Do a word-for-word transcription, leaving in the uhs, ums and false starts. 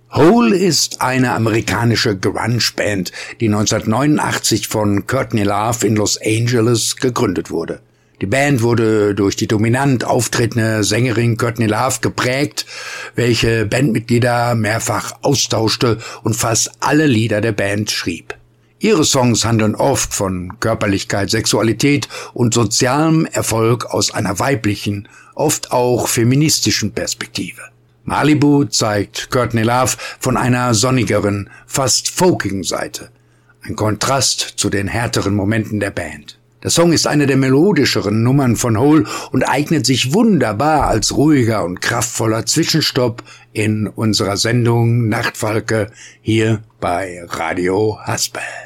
Hole ist eine amerikanische Grunge-Band, die neunzehnhundertneunundachtzig von Courtney Love in Los Angeles gegründet wurde. Die Band wurde durch die dominant auftretende Sängerin Courtney Love geprägt, welche Bandmitglieder mehrfach austauschte und fast alle Lieder der Band schrieb. Ihre Songs handeln oft von Körperlichkeit, Sexualität und sozialem Erfolg aus einer weiblichen, oft auch feministischen Perspektive. Malibu zeigt Courtney Love von einer sonnigeren, fast folkigen Seite. Ein Kontrast zu den härteren Momenten der Band. Der Song ist eine der melodischeren Nummern von Hole und eignet sich wunderbar als ruhiger und kraftvoller Zwischenstopp in unserer Sendung Nachtfalke hier bei Radio Haspel.